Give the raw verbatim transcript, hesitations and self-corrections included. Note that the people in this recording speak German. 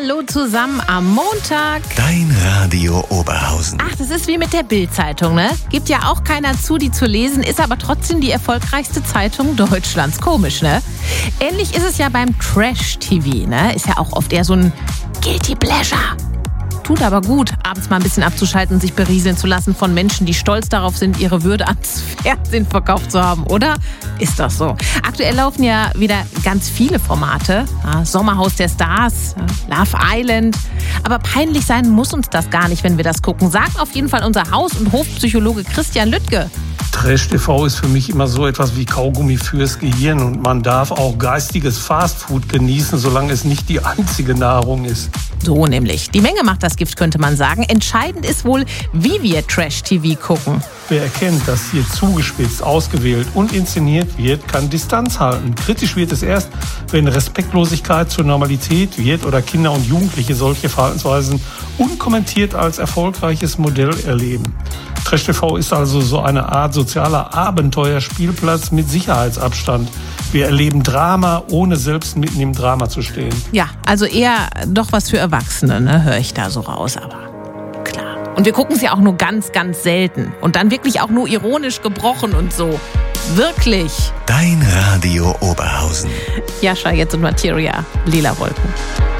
Hallo zusammen am Montag. Dein Radio Oberhausen. Ach, das ist wie mit der Bild-Zeitung, ne? Gibt ja auch keiner zu, die zu lesen, ist aber trotzdem die erfolgreichste Zeitung Deutschlands. Komisch, ne? Ähnlich ist es ja beim Trash-T V, ne? Ist ja auch oft eher so ein Guilty Pleasure. Tut aber gut, abends mal ein bisschen abzuschalten und sich berieseln zu lassen von Menschen, die stolz darauf sind, ihre Würde ans Fernsehen verkauft zu haben, oder? Ist das so? Aktuell laufen ja wieder ganz viele Formate. Ja, Sommerhaus der Stars, Love Island. Aber peinlich sein muss uns das gar nicht, wenn wir das gucken. Sagt auf jeden Fall unser Haus- und Hofpsychologe Christian Lüttke. Trash-T V ist für mich immer so etwas wie Kaugummi fürs Gehirn und man darf auch geistiges Fastfood genießen, solange es nicht die einzige Nahrung ist. So nämlich. Die Menge macht das Gift, könnte man sagen. Entscheidend ist wohl, wie wir Trash-T V gucken. Wer erkennt, dass hier zugespitzt, ausgewählt und inszeniert wird, kann Distanz halten. Kritisch wird es erst, wenn Respektlosigkeit zur Normalität wird oder Kinder und Jugendliche solche Verhaltensweisen unkommentiert als erfolgreiches Modell erleben. Trash-T V ist also so eine Art sozialer Abenteuerspielplatz mit Sicherheitsabstand. Wir erleben Drama, ohne selbst mitten im Drama zu stehen. Ja, also eher doch was für Erwachsene, ne? Höre ich da so raus, aber klar. Und wir gucken es ja auch nur ganz, ganz selten. Und dann wirklich auch nur ironisch gebrochen und so. Wirklich. Dein Radio Oberhausen. Jascha, jetzt und Materia, Lila Wolken.